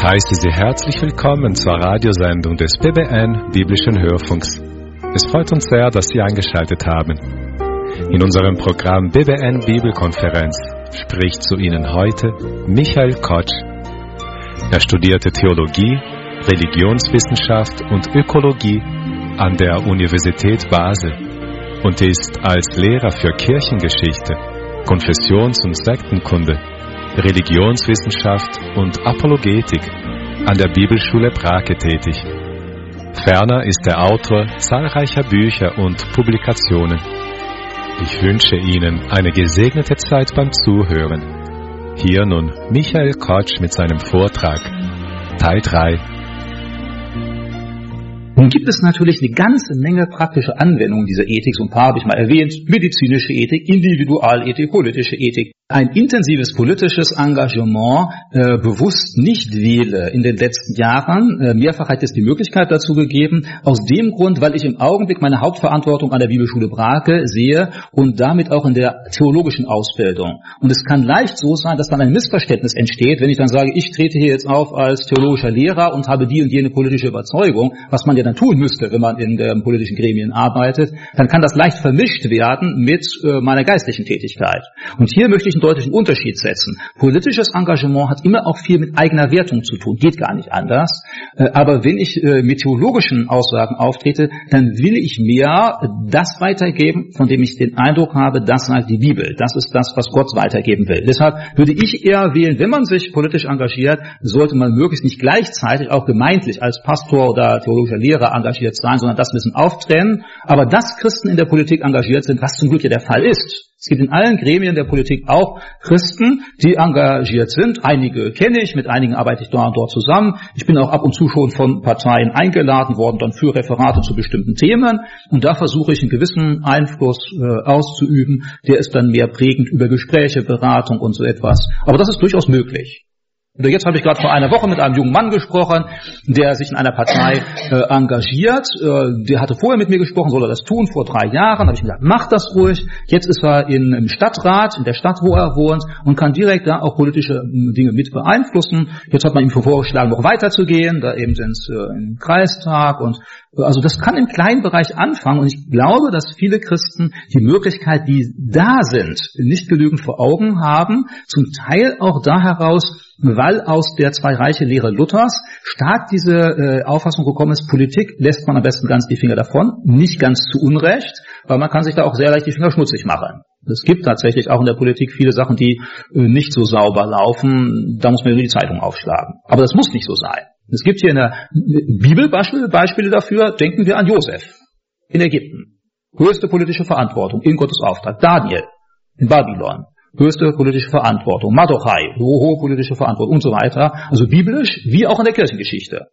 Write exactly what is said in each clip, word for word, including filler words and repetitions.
Ich heiße Sie herzlich willkommen zur Radiosendung des B B N Biblischen Hörfunks. Es freut uns sehr, dass Sie eingeschaltet haben. In unserem Programm B B N Bibelkonferenz spricht zu Ihnen heute Michael Kotsch. Er studierte Theologie, Religionswissenschaft und Ökologie an der Universität Basel und ist als Lehrer für Kirchengeschichte, Konfessions- und Sektenkunde, Religionswissenschaft und Apologetik an der Bibelschule Brake tätig. Ferner ist er Autor zahlreicher Bücher und Publikationen. Ich wünsche Ihnen eine gesegnete Zeit beim Zuhören. Hier nun Michael Kotsch mit seinem Vortrag, Teil drei. Nun gibt es natürlich eine ganze Menge praktische Anwendungen dieser Ethik. So ein paar habe ich mal erwähnt. Medizinische Ethik, Individualethik, politische Ethik. Ein intensives politisches Engagement äh, bewusst nicht wähle in den letzten Jahren. Äh, mehrfach hat es die Möglichkeit dazu gegeben. Aus dem Grund, weil ich im Augenblick meine Hauptverantwortung an der Bibelschule Brake sehe und damit auch in der theologischen Ausbildung. Und es kann leicht so sein, dass dann ein Missverständnis entsteht, wenn ich dann sage, ich trete hier jetzt auf als theologischer Lehrer und habe die und jene politische Überzeugung, was man ja dann tun müsste, wenn man in den politischen Gremien arbeitet, dann kann das leicht vermischt werden mit äh, meiner geistlichen Tätigkeit. Und hier möchte ich einen deutlichen Unterschied setzen. Politisches Engagement hat immer auch viel mit eigener Wertung zu tun, geht gar nicht anders. Äh, aber wenn ich äh, mit theologischen Aussagen auftrete, dann will ich mir das weitergeben, von dem ich den Eindruck habe, das sagt die Bibel. Das ist das, was Gott weitergeben will. Deshalb würde ich eher wählen, wenn man sich politisch engagiert, sollte man möglichst nicht gleichzeitig auch gemeintlich als Pastor oder theologischer Lehrer engagiert sein, sondern das müssen auftrennen. Aber dass Christen in der Politik engagiert sind, was zum Glück ja der Fall ist. Es gibt in allen Gremien der Politik auch Christen, die engagiert sind. Einige kenne ich, mit einigen arbeite ich da und dort zusammen. Ich bin auch ab und zu schon von Parteien eingeladen worden, dann für Referate zu bestimmten Themen. Und da versuche ich einen gewissen Einfluss äh, auszuüben. Der ist dann mehr prägend über Gespräche, Beratung und so etwas. Aber das ist durchaus möglich. Jetzt habe ich gerade vor einer Woche mit einem jungen Mann gesprochen, der sich in einer Partei äh, engagiert. Äh, der hatte vorher mit mir gesprochen, soll er das tun, vor drei Jahren. Da habe ich gesagt, mach das ruhig. Jetzt ist er in, im Stadtrat, in der Stadt, wo er wohnt und kann direkt da auch politische äh, Dinge mit beeinflussen. Jetzt hat man ihm vorgeschlagen, noch weiterzugehen, da eben ins äh, im Kreistag. Und äh, also das kann im kleinen Bereich anfangen. Und ich glaube, dass viele Christen die Möglichkeit, die da sind, nicht genügend vor Augen haben, zum Teil auch da heraus, weil aus der Zwei-Reiche-Lehre Luthers stark diese äh, Auffassung gekommen ist, Politik lässt man am besten ganz die Finger davon, nicht ganz zu Unrecht, weil man kann sich da auch sehr leicht die Finger schmutzig machen. Es gibt tatsächlich auch in der Politik viele Sachen, die äh, nicht so sauber laufen, da muss man nur die Zeitung aufschlagen. Aber das muss nicht so sein. Es gibt hier in der Bibel Beispiele, Beispiele dafür, denken wir an Josef in Ägypten. Höchste politische Verantwortung in Gottes Auftrag. Daniel in Babylon. Höchste politische Verantwortung, Mardochai, hohe politische Verantwortung und so weiter. Also biblisch wie auch in der Kirchengeschichte.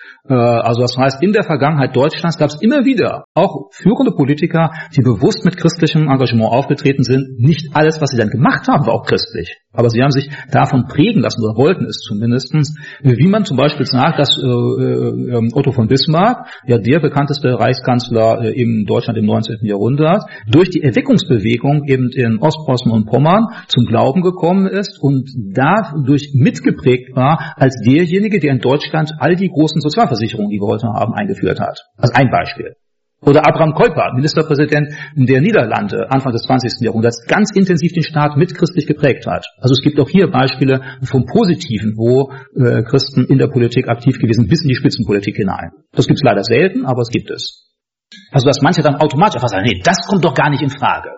Also das heißt, in der Vergangenheit Deutschlands gab es immer wieder auch führende Politiker, die bewusst mit christlichem Engagement aufgetreten sind. Nicht alles, was sie dann gemacht haben, war auch christlich. Aber sie haben sich davon prägen lassen oder wollten es zumindestens. Wie man zum Beispiel sagt, dass äh, äh, Otto von Bismarck, ja der bekannteste Reichskanzler äh, in Deutschland im neunzehnten Jahrhundert, durch die Erweckungsbewegung eben in Ostpreußen und Pommern zum Glauben gekommen ist und dadurch mitgeprägt war als derjenige, der in Deutschland all die großen Sozialversicherungen, die wir heute haben, eingeführt hat. Also ein Beispiel. Oder Abraham Kuyper, Ministerpräsident der Niederlande, Anfang des zwanzigsten Jahrhunderts, ganz intensiv den Staat mitchristlich geprägt hat. Also es gibt auch hier Beispiele vom Positiven, wo äh, Christen in der Politik aktiv gewesen sind, bis in die Spitzenpolitik hinein. Das gibt es leider selten, aber es gibt es. Also dass manche dann automatisch einfach sagen, nee, das kommt doch gar nicht in Frage.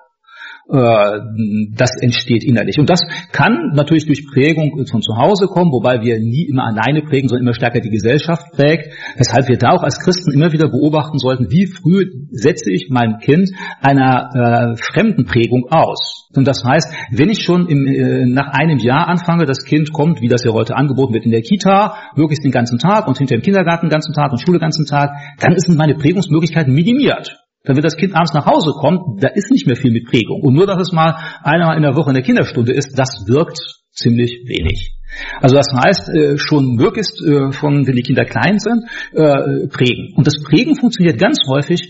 Das entsteht innerlich. Und das kann natürlich durch Prägung von zu Hause kommen, wobei wir nie immer alleine prägen, sondern immer stärker die Gesellschaft prägt. Weshalb wir da auch als Christen immer wieder beobachten sollten, wie früh setze ich meinem Kind einer äh, fremden Prägung aus. Und das heißt, wenn ich schon im, äh, nach einem Jahr anfange, das Kind kommt, wie das ja heute angeboten wird in der Kita, möglichst den ganzen Tag und hinter im Kindergarten den ganzen Tag und Schule den ganzen Tag, dann sind meine Prägungsmöglichkeiten minimiert. Dann, wenn das Kind abends nach Hause kommt, da ist nicht mehr viel mit Prägung. Und nur, dass es mal einmal in der Woche in der Kinderstunde ist, das wirkt ziemlich wenig. Also das heißt, äh, schon möglichst äh, von, wenn die Kinder klein sind, äh, prägen. Und das Prägen funktioniert ganz häufig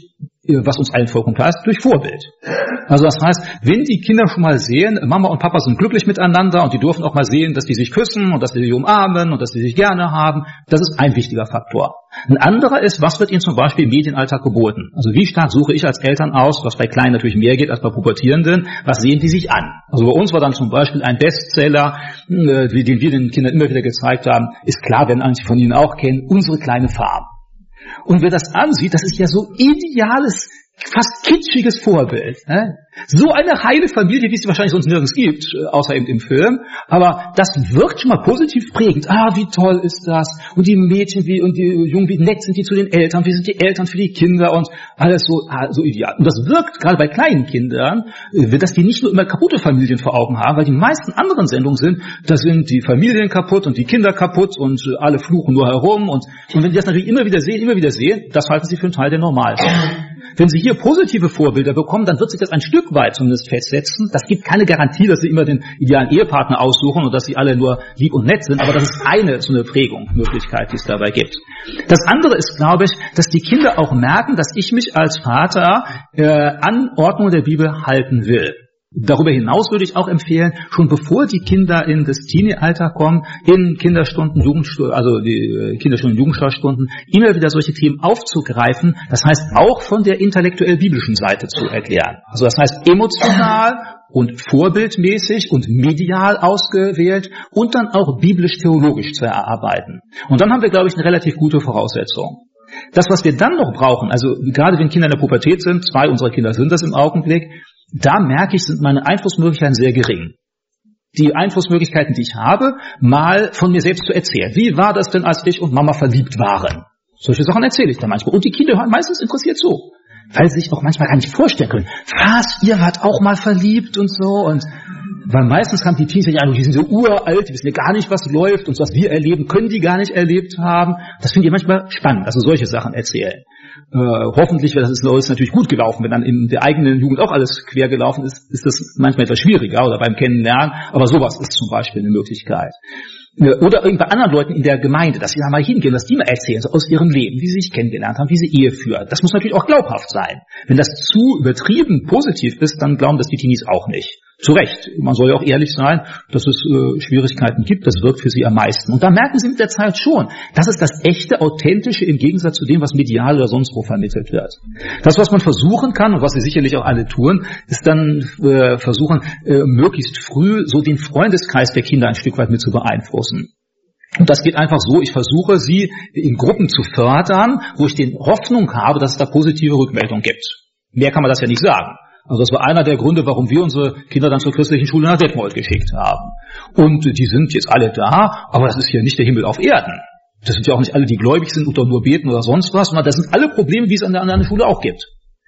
was uns allen vollkommen klar ist, durch Vorbild. Also das heißt, wenn die Kinder schon mal sehen, Mama und Papa sind glücklich miteinander und die dürfen auch mal sehen, dass die sich küssen und dass die sich umarmen und dass die sich gerne haben, das ist ein wichtiger Faktor. Ein anderer ist, was wird ihnen zum Beispiel im Medienalltag geboten? Also wie stark suche ich als Eltern aus, was bei Kleinen natürlich mehr geht als bei Pubertierenden, was sehen die sich an? Also bei uns war dann zum Beispiel ein Bestseller, äh, den wir den Kindern immer wieder gezeigt haben, ist klar, werden einige von Ihnen auch kennen, Unsere kleine Farm. Und wer das ansieht, das ist ja so ideales, fast kitschiges Vorbild. Ne? So eine heile Familie, wie es wahrscheinlich sonst nirgends gibt, außer eben im Film. Aber das wirkt schon mal positiv prägend. Ah, wie toll ist das? Und die Mädchen wie, und die Jungen, wie nett sind die zu den Eltern? Wie sind die Eltern für die Kinder? Und alles so, ah, so ideal. Und das wirkt gerade bei kleinen Kindern, dass die nicht nur immer kaputte Familien vor Augen haben, weil die meisten anderen Sendungen sind, da sind die Familien kaputt und die Kinder kaputt und alle fluchen nur herum. Und, und wenn die das natürlich immer wieder sehen, immer wieder sehen, das halten sie für einen Teil der Normalfälle. Wenn Sie hier positive Vorbilder bekommen, dann wird sich das ein Stück weit zumindest festsetzen. Das gibt keine Garantie, dass Sie immer den idealen Ehepartner aussuchen und dass Sie alle nur lieb und nett sind, aber das ist eine so eine Prägung, Möglichkeit, die es dabei gibt. Das andere ist, glaube ich, dass die Kinder auch merken, dass ich mich als Vater äh, an Ordnung der Bibel halten will. Darüber hinaus würde ich auch empfehlen, schon bevor die Kinder in das Teenie-Alter kommen, in Kinderstunden, Jugendstunden, also die Kinderstunden, Jugendschulstunden, immer wieder solche Themen aufzugreifen. Das heißt, auch von der intellektuell-biblischen Seite zu erklären. Also das heißt, emotional und vorbildmäßig und medial ausgewählt und dann auch biblisch-theologisch zu erarbeiten. Und dann haben wir, glaube ich, eine relativ gute Voraussetzung. Das, was wir dann noch brauchen, also gerade wenn Kinder in der Pubertät sind, zwei unserer Kinder sind das im Augenblick, da merke ich, sind meine Einflussmöglichkeiten sehr gering. Die Einflussmöglichkeiten, die ich habe, mal von mir selbst zu erzählen. Wie war das denn, als ich und Mama verliebt waren? Solche Sachen erzähle ich dann manchmal. Und die Kinder hören meistens interessiert zu, weil sie sich auch manchmal gar nicht vorstellen können. Was, ihr wart auch mal verliebt und so? Und weil meistens haben die Teens ja, die sind so uralt, die wissen ja gar nicht, was läuft und was wir erleben, können die gar nicht erlebt haben. Das finde ich manchmal spannend, also solche Sachen erzählen. Äh, hoffentlich, weil das ist, ist natürlich gut gelaufen. Wenn dann in der eigenen Jugend auch alles quer gelaufen ist, ist das manchmal etwas schwieriger oder beim Kennenlernen. Aber sowas ist zum Beispiel eine Möglichkeit. Oder bei anderen Leuten in der Gemeinde, dass sie da mal hingehen, dass die mal erzählen, so aus ihrem Leben, wie sie sich kennengelernt haben, wie sie Ehe führen. Das muss natürlich auch glaubhaft sein. Wenn das zu übertrieben positiv ist, dann glauben das die Teenies auch nicht. Zu Recht. Man soll ja auch ehrlich sein, dass es äh, Schwierigkeiten gibt. Das wirkt für sie am meisten. Und da merken sie mit der Zeit schon, das ist das echte, authentische im Gegensatz zu dem, was medial oder sonst wo vermittelt wird. Das, was man versuchen kann und was sie sicherlich auch alle tun, ist dann äh, versuchen, äh, möglichst früh so den Freundeskreis der Kinder ein Stück weit mit zu beeinflussen. Und das geht einfach so, ich versuche, sie in Gruppen zu fördern, wo ich die Hoffnung habe, dass es da positive Rückmeldungen gibt. Mehr kann man das ja nicht sagen. Also das war einer der Gründe, warum wir unsere Kinder dann zur christlichen Schule nach Detmold geschickt haben. Und die sind jetzt alle da, aber das ist ja nicht der Himmel auf Erden. Das sind ja auch nicht alle, die gläubig sind oder nur beten oder sonst was, sondern das sind alle Probleme, die es an der anderen Schule auch gibt.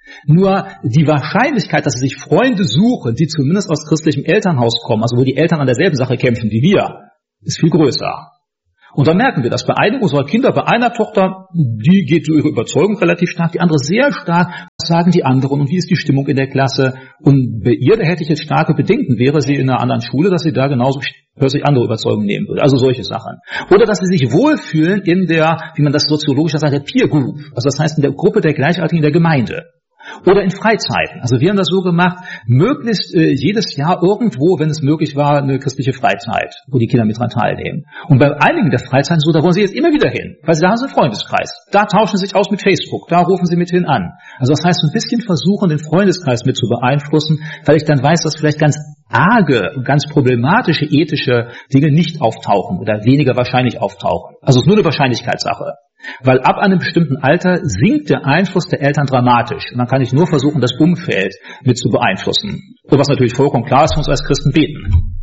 Nur die Wahrscheinlichkeit, dass sie sich Freunde suchen, die zumindest aus christlichem Elternhaus kommen, also wo die Eltern an derselben Sache kämpfen wie wir, ist viel größer. Und dann merken wir das bei einigen unserer Kinder, bei einer Tochter, die geht so ihre Überzeugung relativ stark, die andere sehr stark, was sagen die anderen und wie ist die Stimmung in der Klasse. Und bei ihr, da hätte ich jetzt starke Bedenken, wäre sie in einer anderen Schule, dass sie da genauso plötzlich andere Überzeugungen nehmen würde. Also solche Sachen. Oder dass sie sich wohlfühlen in der, wie man das soziologisch sagt, der Peer Group. Also das heißt in der Gruppe der Gleichaltrigen in der Gemeinde. Oder in Freizeiten. Also wir haben das so gemacht, möglichst äh, jedes Jahr irgendwo, wenn es möglich war, eine christliche Freizeit, wo die Kinder mit dran teilnehmen. Und bei einigen der Freizeiten so, da wollen sie jetzt immer wieder hin, weil sie da haben sie einen Freundeskreis. Da tauschen sie sich aus mit Facebook, da rufen sie mit hin an. Also das heißt, ein bisschen versuchen, den Freundeskreis mit zu beeinflussen, weil ich dann weiß, dass vielleicht ganz arge, ganz problematische ethische Dinge nicht auftauchen oder weniger wahrscheinlich auftauchen. Also es ist nur eine Wahrscheinlichkeitssache. Weil ab einem bestimmten Alter sinkt der Einfluss der Eltern dramatisch. Und dann kann ich nur versuchen, das Umfeld mit zu beeinflussen. Und was natürlich vollkommen klar ist, wir uns als Christen beten.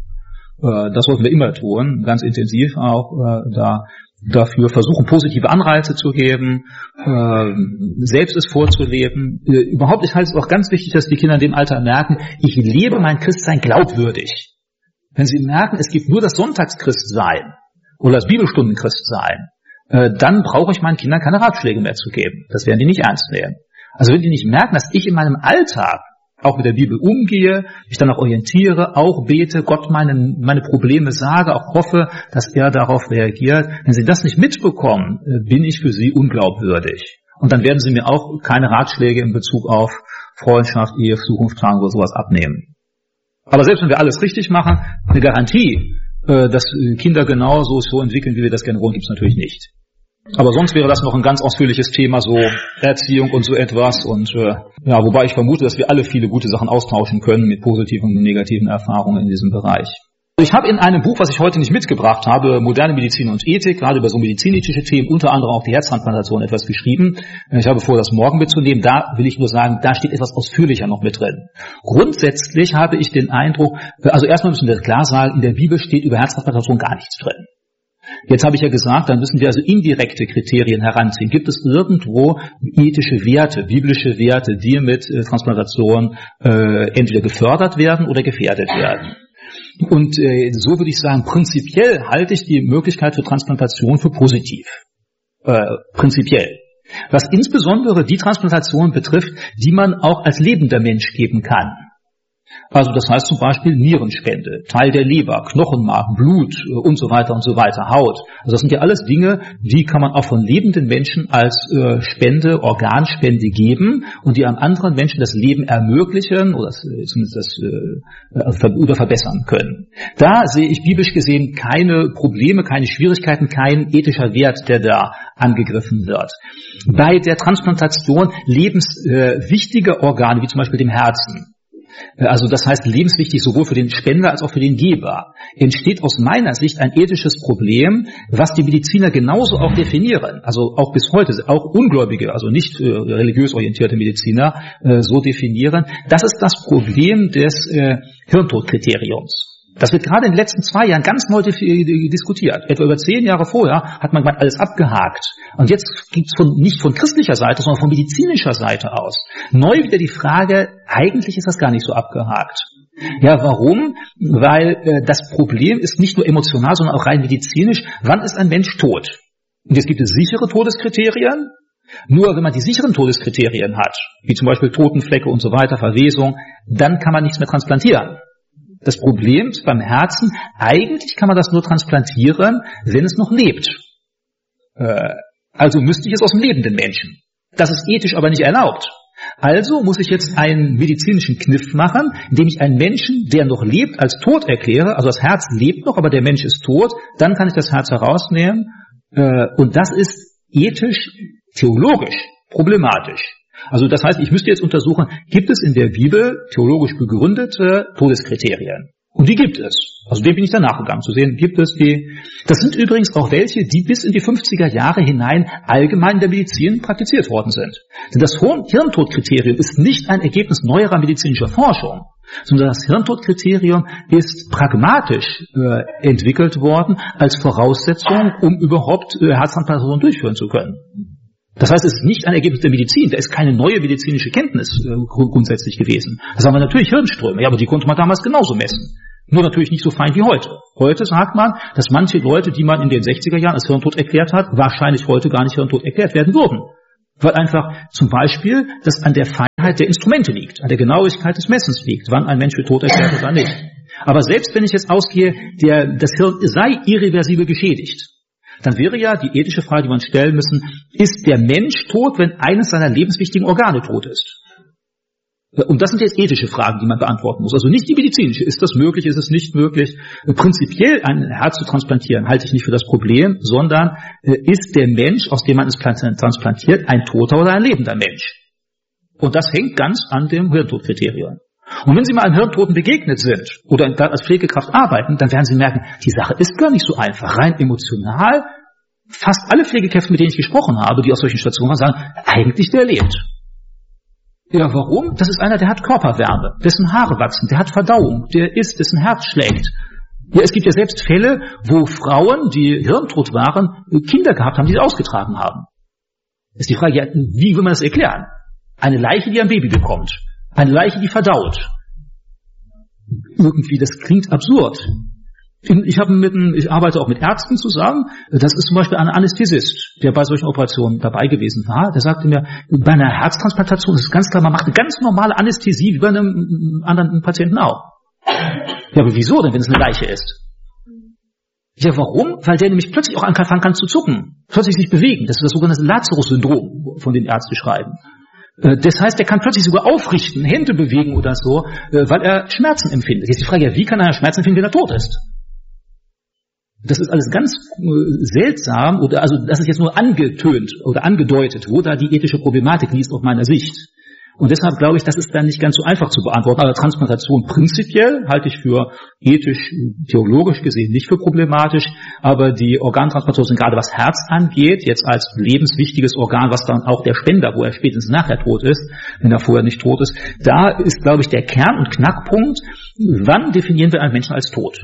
Das sollten wir immer tun, ganz intensiv auch da dafür versuchen, positive Anreize zu geben, selbst es vorzuleben. Überhaupt, ich halte es auch ganz wichtig, dass die Kinder in dem Alter merken, ich lebe mein Christsein glaubwürdig. Wenn sie merken, es gibt nur das Sonntagschristsein oder das Bibelstundenchristsein, dann brauche ich meinen Kindern keine Ratschläge mehr zu geben. Das werden die nicht ernst nehmen. Also wenn die nicht merken, dass ich in meinem Alltag auch mit der Bibel umgehe, mich dann auch orientiere, auch bete, Gott meine, meine Probleme sage, auch hoffe, dass er darauf reagiert. Wenn sie das nicht mitbekommen, bin ich für sie unglaubwürdig. Und dann werden sie mir auch keine Ratschläge in Bezug auf Freundschaft, Ehe, Zukunft, Tragen oder sowas abnehmen. Aber selbst wenn wir alles richtig machen, eine Garantie, dass Kinder genauso so entwickeln, wie wir das gerne wollen, gibt es natürlich nicht. Aber sonst wäre das noch ein ganz ausführliches Thema, so Erziehung und so etwas. Und äh, ja, wobei ich vermute, dass wir alle viele gute Sachen austauschen können mit positiven und negativen Erfahrungen in diesem Bereich. Ich habe in einem Buch, was ich heute nicht mitgebracht habe, Moderne Medizin und Ethik, gerade über so medizinische Themen, unter anderem auch die Herztransplantation, etwas geschrieben. Ich habe vor, das morgen mitzunehmen. Da will ich nur sagen, da steht etwas ausführlicher noch mit drin. Grundsätzlich habe ich den Eindruck, also erstmal müssen wir klar sagen, in der Bibel steht über Herztransplantation gar nichts drin. Jetzt habe ich ja gesagt, dann müssen wir also indirekte Kriterien heranziehen. Gibt es irgendwo ethische Werte, biblische Werte, die mit äh, Transplantation äh, entweder gefördert werden oder gefährdet werden? Und äh, so würde ich sagen, prinzipiell halte ich die Möglichkeit für Transplantation für positiv. Äh, prinzipiell. Was insbesondere die Transplantation betrifft, die man auch als lebender Mensch geben kann. Also das heißt zum Beispiel Nierenspende, Teil der Leber, Knochenmark, Blut und so weiter und so weiter, Haut. Also das sind ja alles Dinge, die kann man auch von lebenden Menschen als äh, Spende, Organspende geben und die einem anderen Menschen das Leben ermöglichen oder das, zumindest das äh, oder verbessern können. Da sehe ich biblisch gesehen keine Probleme, keine Schwierigkeiten, kein ethischer Wert, der da angegriffen wird. Bei der Transplantation lebenswichtige äh, Organe, wie zum Beispiel dem Herzen, also das heißt lebenswichtig sowohl für den Spender als auch für den Geber, entsteht aus meiner Sicht ein ethisches Problem, was die Mediziner genauso auch definieren, also auch bis heute, auch Ungläubige, also nicht äh, religiös orientierte Mediziner äh, so definieren. Das ist das Problem des äh, Hirntodkriteriums. Das wird gerade in den letzten zwei Jahren ganz neu diskutiert. Etwa über zehn Jahre vorher hat man alles abgehakt. Und jetzt gibt es von, nicht von christlicher Seite, sondern von medizinischer Seite aus neu wieder die Frage, eigentlich ist das gar nicht so abgehakt. Ja, warum? Weil äh, das Problem ist nicht nur emotional, sondern auch rein medizinisch. Wann ist ein Mensch tot? Und jetzt gibt es sichere Todeskriterien. Nur wenn man die sicheren Todeskriterien hat, wie zum Beispiel Totenflecke und so weiter, Verwesung, dann kann man nichts mehr transplantieren. Das Problem ist beim Herzen, eigentlich kann man das nur transplantieren, wenn es noch lebt. Äh, also müsste ich es aus dem lebenden Menschen. Das ist ethisch aber nicht erlaubt. Also muss ich jetzt einen medizinischen Kniff machen, indem ich einen Menschen, der noch lebt, als tot erkläre. Also das Herz lebt noch, aber der Mensch ist tot. Dann kann ich das Herz herausnehmen. Äh, und das ist ethisch, theologisch problematisch. Also das heißt, ich müsste jetzt untersuchen, gibt es in der Bibel theologisch begründete Todeskriterien? Und die gibt es. Also dem bin ich dann nachgegangen, zu sehen, gibt es die. Das sind übrigens auch welche, die bis in die fünfziger Jahre hinein allgemein in der Medizin praktiziert worden sind. Denn das Hirntodkriterium ist nicht ein Ergebnis neuerer medizinischer Forschung, sondern das Hirntodkriterium ist pragmatisch äh, entwickelt worden als Voraussetzung, um überhaupt äh, Herztransplantation durchführen zu können. Das heißt, es ist nicht ein Ergebnis der Medizin, da ist keine neue medizinische Kenntnis äh, grundsätzlich gewesen. Das haben wir natürlich Hirnströme, ja, aber die konnte man damals genauso messen. Nur natürlich nicht so fein wie heute. Heute sagt man, dass manche Leute, die man in den sechziger Jahren als hirntot erklärt hat, wahrscheinlich heute gar nicht hirntot erklärt werden würden. Weil einfach zum Beispiel das an der Feinheit der Instrumente liegt, an der Genauigkeit des Messens liegt, wann ein Mensch für tot erklärt oder nicht. Aber selbst wenn ich jetzt ausgehe, der, das Hirn sei irreversibel geschädigt, dann wäre ja die ethische Frage, die wir uns stellen müssen, ist der Mensch tot, wenn eines seiner lebenswichtigen Organe tot ist? Und das sind jetzt ethische Fragen, die man beantworten muss. Also nicht die medizinische. Ist das möglich, ist es nicht möglich? Prinzipiell ein Herz zu transplantieren, halte ich nicht für das Problem, sondern ist der Mensch, aus dem man es transplantiert, ein toter oder ein lebender Mensch? Und das hängt ganz an dem Hirntodkriterium. Und wenn Sie mal einem Hirntoten begegnet sind oder als Pflegekraft arbeiten, dann werden Sie merken, die Sache ist gar nicht so einfach. Rein emotional, fast alle Pflegekräfte, mit denen ich gesprochen habe, die aus solchen Stationen waren, sagen, eigentlich der lebt. Ja, warum? Das ist einer, der hat Körperwärme, dessen Haare wachsen, der hat Verdauung, der isst, dessen Herz schlägt. Ja, es gibt ja selbst Fälle, wo Frauen, die hirntot waren, Kinder gehabt haben, die sie ausgetragen haben. Das ist die Frage, ja, wie will man das erklären? Eine Leiche, die ein Baby bekommt. Eine Leiche, die verdaut. Irgendwie, das klingt absurd. Ich, habe mit, ich arbeite auch mit Ärzten zusammen. Das ist zum Beispiel ein Anästhesist, der bei solchen Operationen dabei gewesen war. Der sagte mir, bei einer Herztransplantation ist es ganz klar, man macht eine ganz normale Anästhesie, wie bei einem anderen Patienten auch. Ja, aber wieso denn, wenn es eine Leiche ist? Ja, warum? Weil der nämlich plötzlich auch anfangen kann zu zucken, plötzlich sich bewegen. Das ist das sogenannte Lazarus-Syndrom, von dem Ärzte schreiben. Das heißt, er kann plötzlich sogar aufrichten, Hände bewegen oder so, weil er Schmerzen empfindet. Jetzt die Frage, ja, wie kann er Schmerzen empfinden, wenn er tot ist? Das ist alles ganz seltsam, oder also das ist jetzt nur angetönt oder angedeutet, wo da die ethische Problematik liegt aus meiner Sicht. Und deshalb glaube ich, das ist dann nicht ganz so einfach zu beantworten. Aber Transplantation prinzipiell halte ich für ethisch, theologisch gesehen nicht für problematisch. Aber die Organtransplantation, gerade was Herz angeht, jetzt als lebenswichtiges Organ, was dann auch der Spender, wo er spätestens nachher tot ist, wenn er vorher nicht tot ist, da ist, glaube ich, der Kern und Knackpunkt, wann definieren wir einen Menschen als tot?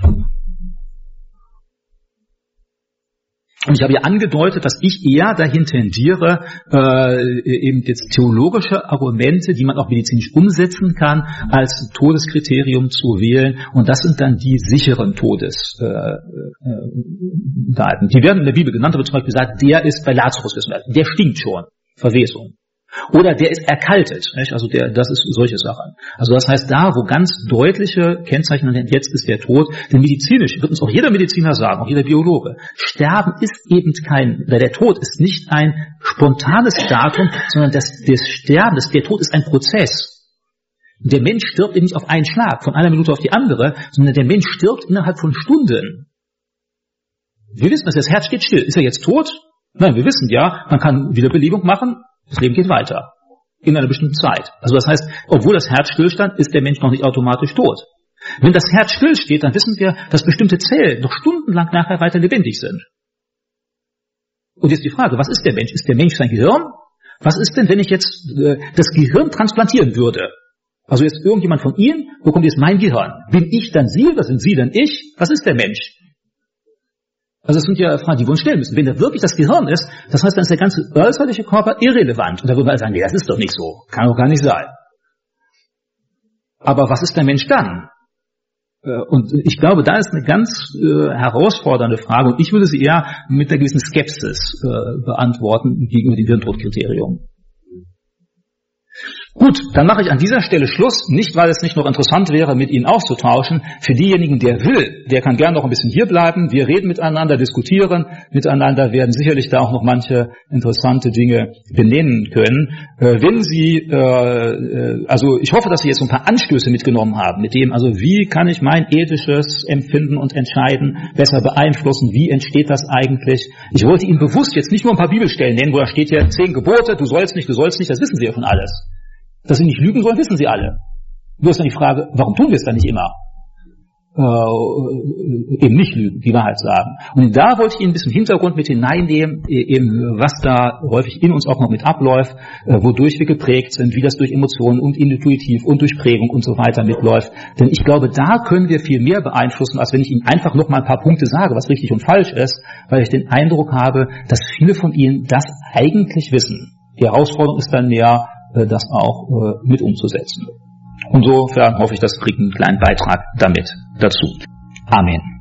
Und ich habe ja angedeutet, dass ich eher dahin tendiere, äh, eben jetzt theologische Argumente, die man auch medizinisch umsetzen kann, als Todeskriterium zu wählen. Und das sind dann die sicheren Todesdaten. Äh, äh, die werden in der Bibel genannt, aber zum Beispiel gesagt, der ist bei Lazarus gestorben. Der stinkt schon. Verwesung. Oder der ist erkaltet, nicht? Also der, das ist solche Sachen. Also das heißt, da, wo ganz deutliche Kennzeichen sind, jetzt ist der Tod, denn medizinisch wird uns auch jeder Mediziner sagen, auch jeder Biologe, Sterben ist eben kein, der Tod ist nicht ein spontanes Datum, sondern das, das Sterben, das, der Tod ist ein Prozess. Der Mensch stirbt eben nicht auf einen Schlag, von einer Minute auf die andere, sondern der Mensch stirbt innerhalb von Stunden. Wir wissen, dass das Herz steht still. Ist er jetzt tot? Nein, wir wissen ja, man kann Wiederbelebung machen. Das Leben geht weiter. In einer bestimmten Zeit. Also das heißt, obwohl das Herz stillstand, ist der Mensch noch nicht automatisch tot. Wenn das Herz stillsteht, dann wissen wir, dass bestimmte Zellen noch stundenlang nachher weiter lebendig sind. Und jetzt die Frage, was ist der Mensch? Ist der Mensch sein Gehirn? Was ist denn, wenn ich jetzt äh, das Gehirn transplantieren würde? Also jetzt irgendjemand von Ihnen bekommt jetzt mein Gehirn. Bin ich dann Sie? Was sind Sie dann ich? Was ist der Mensch? Also das sind ja Fragen, die wir uns stellen müssen. Wenn da wirklich das Gehirn ist, das heißt, dann ist der ganze äußerliche Körper irrelevant. Und da würden wir sagen, nee, das ist doch nicht so. Kann doch gar nicht sein. Aber was ist der Mensch dann? Und ich glaube, da ist eine ganz äh, herausfordernde Frage. Und ich würde sie eher mit einer gewissen Skepsis äh, beantworten gegenüber dem Hirntodkriterium. Gut, dann mache ich an dieser Stelle Schluss, nicht weil es nicht noch interessant wäre, mit Ihnen auszutauschen. Für diejenigen, der will, der kann gerne noch ein bisschen hier bleiben. Wir reden miteinander, diskutieren miteinander, werden sicherlich da auch noch manche interessante Dinge benennen können. Äh, wenn Sie, äh, also ich hoffe, dass Sie jetzt so ein paar Anstöße mitgenommen haben, mit dem, also wie kann ich mein ethisches Empfinden und Entscheiden besser beeinflussen, wie entsteht das eigentlich? Ich wollte Ihnen bewusst jetzt nicht nur ein paar Bibelstellen nennen, wo da steht ja zehn Gebote, du sollst nicht, du sollst nicht, das wissen Sie ja schon alles. Dass Sie nicht lügen sollen, wissen Sie alle. Nur ist dann die Frage, warum tun wir es dann nicht immer? Äh, eben nicht lügen, die Wahrheit sagen. Und da wollte ich Ihnen ein bisschen Hintergrund mit hineinnehmen, eben was da häufig in uns auch noch mit abläuft, äh, wodurch wir geprägt sind, wie das durch Emotionen und intuitiv und durch Prägung und so weiter mitläuft. Denn ich glaube, da können wir viel mehr beeinflussen, als wenn ich Ihnen einfach noch mal ein paar Punkte sage, was richtig und falsch ist, weil ich den Eindruck habe, dass viele von Ihnen das eigentlich wissen. Die Herausforderung ist dann mehr, das auch äh, mit umzusetzen. Insofern hoffe ich, das kriegt einen kleinen Beitrag damit dazu. Amen.